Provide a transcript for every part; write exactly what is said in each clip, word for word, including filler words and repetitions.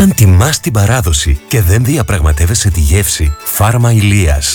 Όταν τιμάς την παράδοση και δεν διαπραγματεύεσαι τη γεύση, Φάρμα Ηλίας.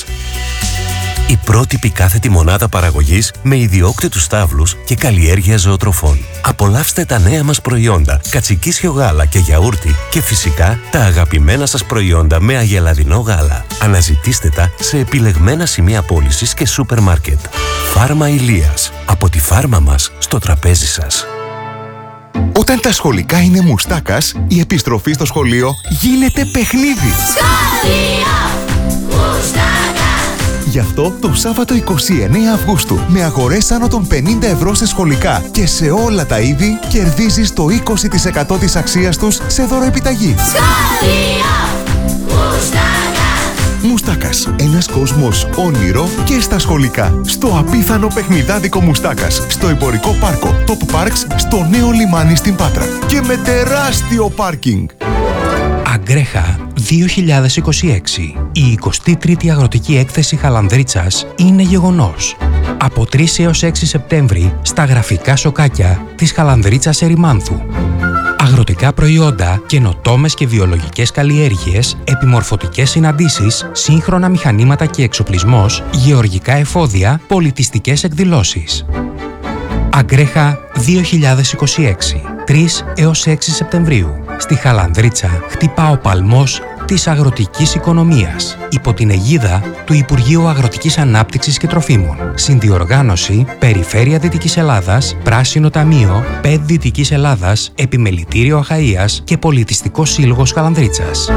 Η πρότυπη κάθετη μονάδα παραγωγής με ιδιόκτητους στάβλους και καλλιέργεια ζωοτροφών. Απολαύστε τα νέα μας προϊόντα, κατσικίσιο γάλα και γιαούρτι και φυσικά τα αγαπημένα σας προϊόντα με αγελαδινό γάλα. Αναζητήστε τα σε επιλεγμένα σημεία πώλησης και σούπερ μάρκετ. Φάρμα Ηλίας. Από τη φάρμα μας στο τραπέζι σας. Όταν τα σχολικά είναι μουστάκας, η επιστροφή στο σχολείο γίνεται παιχνίδι. Σχολείο Μουστάκα. Γι' αυτό το Σάββατο εικοστή ενάτη Αυγούστου με αγορές άνω των πενήντα ευρώ σε σχολικά και σε όλα τα είδη κερδίζεις το είκοσι τοις εκατό της αξίας τους σε δωροεπιταγή. Σχολείο Μουστάκα. Μουστάκας. Ένας κόσμος όνειρο και στα σχολικά. Στο απίθανο παιχνιδάδικο Μουστάκας. Στο εμπορικό πάρκο Top Parks στο νέο λιμάνι στην Πάτρα. Και με τεράστιο πάρκινγκ. Αγκρέχα δύο χιλιάδες είκοσι έξι. Η εικοστή τρίτη Αγροτική Έκθεση Χαλανδρίτσας είναι γεγονός. Από τρεις έως έξι Σεπτέμβρη στα γραφικά σοκάκια της Χαλανδρίτσας Ερημάνθου. Αγροτικά προϊόντα, καινοτόμες και βιολογικές καλλιέργειες, επιμορφωτικές συναντήσεις, σύγχρονα μηχανήματα και εξοπλισμός, γεωργικά εφόδια, πολιτιστικές εκδηλώσεις. Αγκρέχα δύο χιλιάδες είκοσι έξι. τρεις έως έξι Σεπτεμβρίου. Στη Χαλανδρίτσα χτυπά ο παλμός της αγροτικής οικονομίας υπό την αιγίδα του Υπουργείου Αγροτικής Ανάπτυξης και Τροφίμων. Συνδιοργάνωση Περιφέρεια Δυτικής Ελλάδας, Πράσινο Ταμείο, ΠΕΔ Δυτικής Ελλάδας, Επιμελητήριο Αχαΐας και Πολιτιστικός Σύλλογος Χαλανδρίτσας.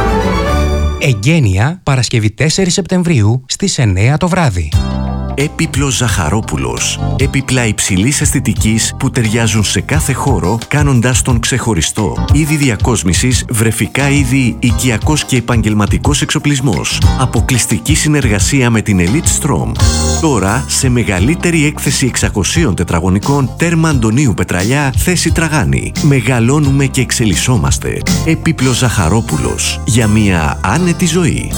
Εγγένεια Παρασκευή τέσσερις Σεπτεμβρίου στις εννέα το βράδυ. Έπιπλος Ζαχαρόπουλος. Έπιπλα υψηλής αισθητικής που ταιριάζουν σε κάθε χώρο, κάνοντας τον ξεχωριστό. Είδη διακόσμησης, βρεφικά είδη, οικιακός και επαγγελματικός εξοπλισμός. Αποκλειστική συνεργασία με την Elite Strom. Τώρα, σε μεγαλύτερη έκθεση εξακοσίων τετραγωνικών, τέρμα Αντωνίου Πετραλιά, θέση Τραγάνη. Μεγαλώνουμε και εξελισσόμαστε. Έπιπλος Ζαχαρόπουλος. Για μια άνετη ζωή.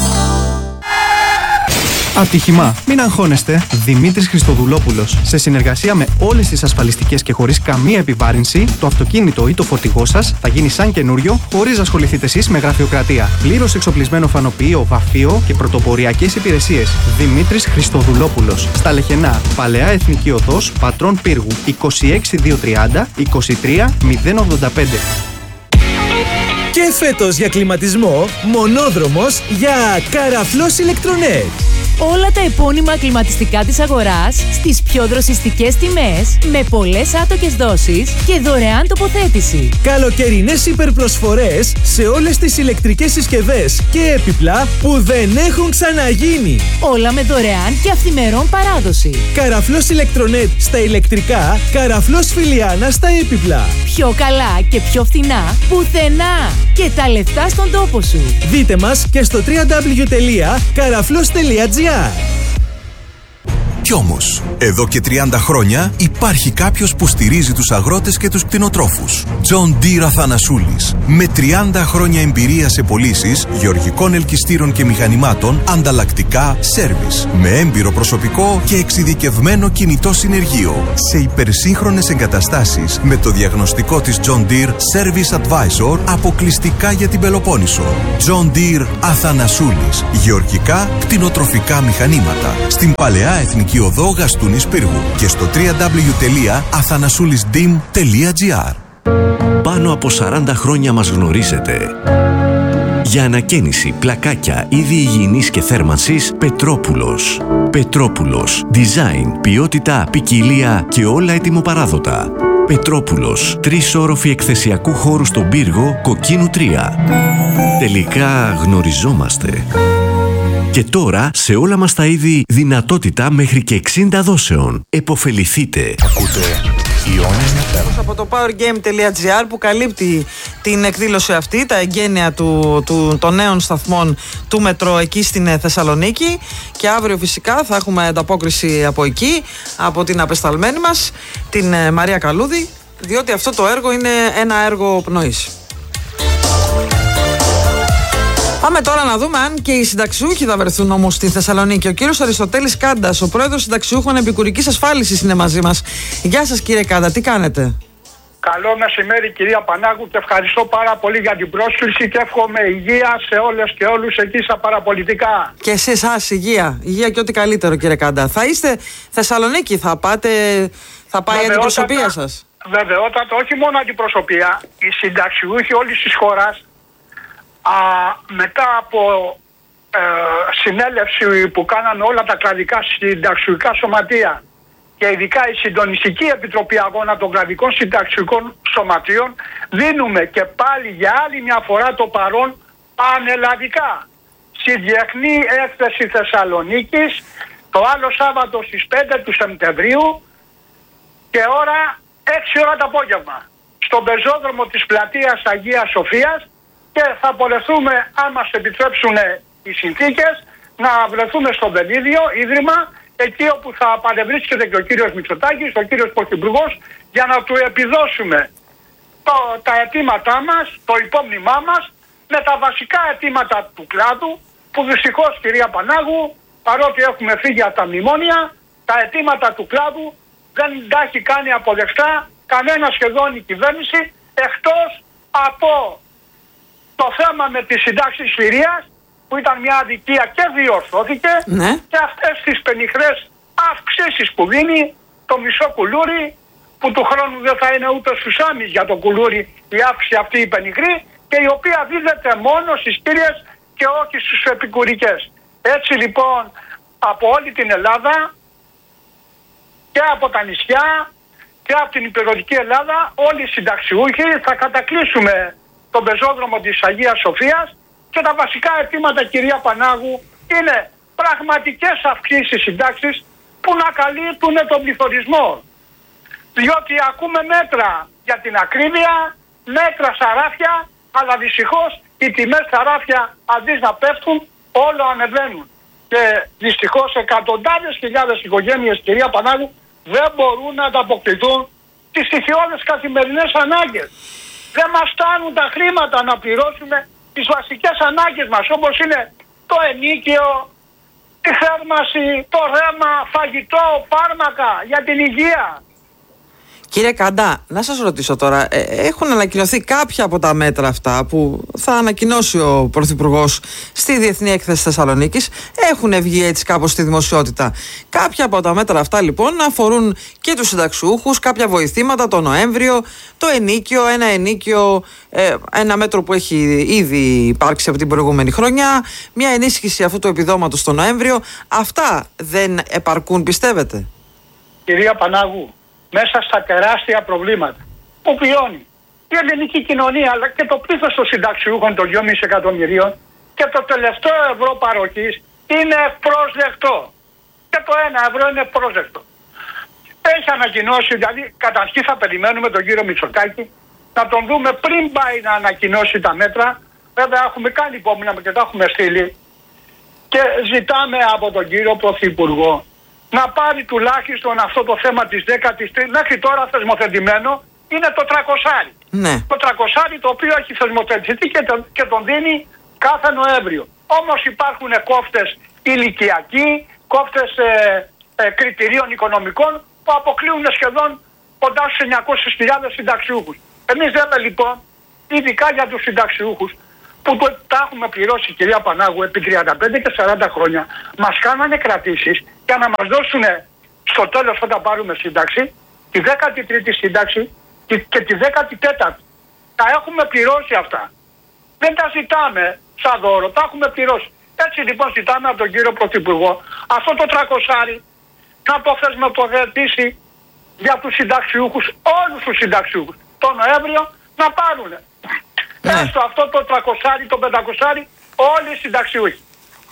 Ατύχημα. Μην αγχώνεστε. Δημήτρης Χριστοδουλόπουλος. Σε συνεργασία με όλες τις ασφαλιστικές και χωρίς καμία επιβάρυνση, το αυτοκίνητο ή το φορτηγό σας θα γίνει σαν καινούριο, χωρίς να ασχοληθείτε εσείς με γραφειοκρατία. Πλήρως εξοπλισμένο φανοποιείο, βαφείο και πρωτοποριακές υπηρεσίες. Δημήτρης Χριστοδουλόπουλος. Στα Λεχενά. Παλαιά Εθνική Οδός, Πατρών Πύργου. είκοσι έξι χιλιάδες διακόσια τριάντα είκοσι τρία μηδέν ογδόντα πέντε. Και φέτος για κλιματισμό, μονόδρομος για Καραφλός Ηλεκτρονέτ. Όλα τα επώνυμα κλιματιστικά της αγοράς στις πιο δροσιστικές τιμές, με πολλές άτοκες δόσεις και δωρεάν τοποθέτηση. Καλοκαιρινές υπερπροσφορές σε όλες τις ηλεκτρικές συσκευές και έπιπλα που δεν έχουν ξαναγίνει. Όλα με δωρεάν και αυθημερών παράδοση. Καραφλός Ηλεκτρονέτ στα ηλεκτρικά, Καραφλός Φιλιάνα στα έπιπλα. Πιο καλά και πιο φθηνά πουθενά. Και τα λεφτά στον τόπο σου. Δείτε μας και στο double-u double-u double-u τελεία καραφλός τελεία τζι άρ. Κι όμως, εδώ και τριάντα χρόνια υπάρχει κάποιος που στηρίζει τους αγρότες και τους κτηνοτρόφους. John Deere Αθανασούλης. Με τριάντα χρόνια εμπειρία σε πωλήσεις γεωργικών ελκυστήρων και μηχανημάτων, ανταλλακτικά, σέρβις. Με έμπειρο προσωπικό και εξειδικευμένο κινητό συνεργείο. Σε υπερσύγχρονες εγκαταστάσεις με το διαγνωστικό της John Deere Service Advisor αποκλειστικά για την Πελοπόννησο. John Deere Αθανασούλης. Γεωργικά, κτηνοτροφικά μηχανήματα. Στην Παλαιά Εθνική Οδό Γαστούνης Πύργου και στο double-u double-u double-u τελεία αθανασούλισdim τελεία τζι άρ. Πάνω από σαράντα χρόνια μας γνωρίζετε. Για ανακαίνιση, πλακάκια, είδη υγιεινής και θέρμανσης, Πετρόπουλος. Πετρόπουλος. Design, ποιότητα, ποικιλία και όλα ετοιμοπαράδοτα. Πετρόπουλος. Τρεις όροφοι εκθεσιακού χώρου στον Πύργο, Κοκκίνου τρία. Τελικά γνωριζόμαστε. Και τώρα, σε όλα μας τα είδη, δυνατότητα μέχρι και εξήντα δόσεων. Εποφεληθείτε. Ακούτε Ion από το powergame τελεία τζι άρ που καλύπτει την εκδήλωση αυτή, τα εγγένεια του, του, των νέων σταθμών του μετρό εκεί στην Θεσσαλονίκη. Και αύριο φυσικά θα έχουμε ανταπόκριση από εκεί, από την απεσταλμένη μας, την Μαρία Καλούδη, διότι αυτό το έργο είναι ένα έργο πνοής. Πάμε τώρα να δούμε αν και οι συνταξιούχοι θα βρεθούν όμως στη Θεσσαλονίκη. Ο κύριος Αριστοτέλης Κάντας, ο πρόεδρος συνταξιούχων επικουρικής ασφάλισης, είναι μαζί μας. Γεια σας κύριε Κάντα, τι κάνετε? Καλό μεσημέρι κυρία Πανάγου και ευχαριστώ πάρα πολύ για την πρόσκληση και εύχομαι υγεία σε όλες και όλους εκεί στα παραπολιτικά. Και σε εσάς υγεία, υγεία και ό,τι καλύτερο κύριε Κάντα. Θα είστε Θεσσαλονίκη, θα πάτε, θα πάει η αντιπροσωπεία σας? Βεβαιότατα, όχι μόνο αντιπροσωπεία, οι συνταξιούχοι όλης της χώρας α, μετά από ε, συνέλευση που κάνανε όλα τα κλαδικά συνταξιούχικά σωματεία και ειδικά η Συντονιστική Επιτροπή Αγώνα των Κρατικών Συνταξιούχων Σωματείων, δίνουμε και πάλι για άλλη μια φορά το παρόν πανελλαδικά στη Διεθνή Έκθεση Θεσσαλονίκης το άλλο Σάββατο στις πέντε του Σεπτεμβρίου και ώρα έξι ώρα το απόγευμα στον πεζόδρομο της πλατείας Αγίας Σοφίας, και θα πορευτούμε, αν μας επιτρέψουν οι συνθήκες, να βρεθούμε στο Βελίδιο Ίδρυμα, εκεί όπου θα παρευρίσκεται και ο κύριος Μητσοτάκης, ο κύριος Πρωθυπουργός, για να του επιδώσουμε το, τα αιτήματά μας, το υπόμνημά μας, με τα βασικά αιτήματα του κλάδου, που δυστυχώς κυρία Πανάγου, παρότι έχουμε φύγει από τα μνημόνια, τα αιτήματα του κλάδου δεν τα έχει κάνει αποδεκτά κανένα σχεδόν η κυβέρνηση, εκτός από το θέμα με τις συντάξεις Συρίας, που ήταν μια αδικία και διορθώθηκε, ναι. Και αυτές τις πενιχρές αυξήσεις που δίνει το μισό κουλούρι, που του χρόνου δεν θα είναι ούτε στους άμεις για το κουλούρι η αύξηση αυτή η πενιχρή, και η οποία δίδεται μόνο στις κύριες και όχι στους επικουρικές. Έτσι λοιπόν από όλη την Ελλάδα και από τα νησιά και από την υπηρετική Ελλάδα όλοι οι συνταξιούχοι θα κατακλείσουμε τον πεζόδρομο της Αγίας Σοφίας, και τα βασικά αιτήματα κυρία Πανάγου είναι πραγματικές αυξήσεις συντάξεις που να καλύπτουν τον πληθωρισμό. Διότι ακούμε μέτρα για την ακρίβεια, μέτρα στα ράφια, αλλά δυστυχώς οι τιμές στα ράφια αντί να πέφτουν όλο ανεβαίνουν. Και δυστυχώς εκατοντάδες χιλιάδες οικογένειες κυρία Πανάγου δεν μπορούν να ανταποκριθούν τις στοιχειώδες καθημερινές ανάγκες. Δεν μας φτάνουν τα χρήματα να πληρώσουμε τις βασικές ανάγκες μας, όπως είναι το ενίκιο, τη θέρμαση, το ρέμα, φαγητό, φάρμακα για την υγεία. Κύριε Κάντα, να σας ρωτήσω τώρα, ε, έχουν ανακοινωθεί κάποια από τα μέτρα αυτά που θα ανακοινώσει ο Πρωθυπουργός στη Διεθνή Έκθεση Θεσσαλονίκης, έχουν βγει έτσι κάπως στη δημοσιότητα. Κάποια από τα μέτρα αυτά λοιπόν αφορούν και τους συνταξιούχους, κάποια βοηθήματα το Νοέμβριο, το ενίκιο, ένα ενίκιο, ε, ένα μέτρο που έχει ήδη υπάρξει από την προηγούμενη χρονιά, μια ενίσχυση αυτού του επιδόματος το Νοέμβριο. Αυτά δεν επαρκούν, πιστεύετε? Κυρία Πανάγου, μέσα στα τεράστια προβλήματα που βιώνει η ελληνική κοινωνία αλλά και το πλήθος των συνταξιούχων των δυόμισι εκατομμυρίων, και το τελευταίο ευρώ παροχής είναι πρόσδεκτο. Και το ένα ευρώ είναι πρόσδεκτο. Έχει ανακοινώσει, δηλαδή καταρχήν θα περιμένουμε τον κύριο Μητσοτάκη να τον δούμε πριν πάει να ανακοινώσει τα μέτρα. Βέβαια έχουμε κάνει υπόμοινα και τα έχουμε στείλει, και ζητάμε από τον κύριο Πρωθυπουργό να πάρει τουλάχιστον αυτό το θέμα της δέκατης τρίτης, μέχρι τώρα θεσμοθετημένο είναι το τριακοσάρι. Ναι. Το τριακοσάρι το οποίο έχει θεσμοθετηθεί και τον, και τον δίνει κάθε Νοέμβριο. Όμως υπάρχουν κόφτες ηλικιακοί, κόφτες ε, ε, κριτηρίων οικονομικών που αποκλείουν σχεδόν κοντά στους εννιακόσιες χιλιάδες συνταξιούχους. Εμείς λέμε λοιπόν, ειδικά για τους συνταξιούχους, που το, τα έχουμε πληρώσει κυρία Πανάγου επί τριάντα πέντε και σαράντα χρόνια, μας κάνανε κρατήσεις για να μας δώσουν στο τέλος, όταν πάρουμε σύνταξη, τη δέκατη τρίτη σύνταξη και τη δέκατη τέταρτη. Τα έχουμε πληρώσει αυτά. Δεν τα ζητάμε σαν δώρο, τα έχουμε πληρώσει. Έτσι λοιπόν ζητάμε από τον κύριο Πρωθυπουργό αυτό το τριακοσάρι να το θεσμοθετήσει για τους συνταξιούχους, όλους τους συνταξιούχους, το Νοέμβριο να πάρουν. Ναι. Έστω αυτό το τριακοσάρι, το πεντακοσάρι, όλοι οι συνταξιούχοι.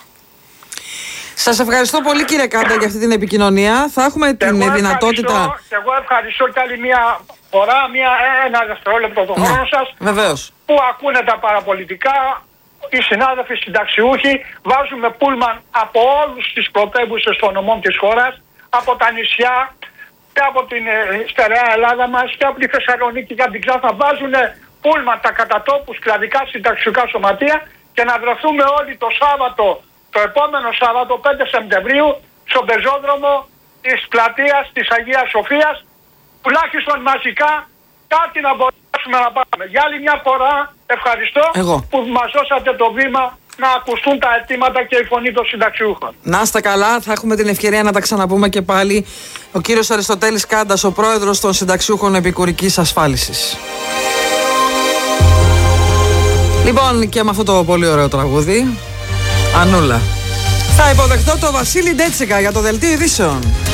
Σας ευχαριστώ πολύ κύριε Κάντα για αυτή την επικοινωνία. Θα έχουμε την εγώ δυνατότητα. Και εγώ ευχαριστώ κι άλλη μια φορά, μια, ένα δευτερόλεπτο τον ναι, χρόνο σας. Βεβαίως. Που ακούνε τα παραπολιτικά, οι συνάδελφοι συνταξιούχοι, βάζουμε πούλμαν από όλους τις πρωτεύουσες των νομών της χώρας, από τα νησιά και από την ε, στερεά Ελλάδα μας και από τη Θεσσαλονίκη και από την Ξάφα. Βάζουν πούλμαν τα κατατόπους κλαδικά συνταξιούχα σωματεία, και να βρεθούμε όλοι το Σάββατο, το επόμενο Σάββατο πέντε Σεπτεμβρίου, στον πεζόδρομο της πλατείας της Αγίας Σοφίας, τουλάχιστον μαζικά, κάτι να μπορέσουμε να πάμε. Για άλλη μια φορά ευχαριστώ Εγώ. που μας δώσατε το βήμα να ακουστούν τα αιτήματα και η φωνή των συνταξιούχων. Να είστε καλά, θα έχουμε την ευκαιρία να τα ξαναπούμε και πάλι. Ο κύριος Αριστοτέλης Κάντας, ο πρόεδρος των συνταξιούχων επικουρικής ασφάλισης. Λοιπόν, και με αυτό το πολύ ωραίο τραγούδι, Ανούλα, θα υποδεχτώ το Βασίλη Ντέτσικα για το Δελτίο Ειδήσεων.